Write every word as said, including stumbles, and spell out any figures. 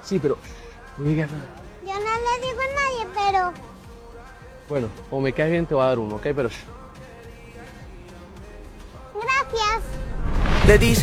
Sí, pero no digas nada. Yo no le digo a nadie, pero... Bueno, o me caes bien, te voy a dar uno, ¿ok? Pero... Gracias. Le dice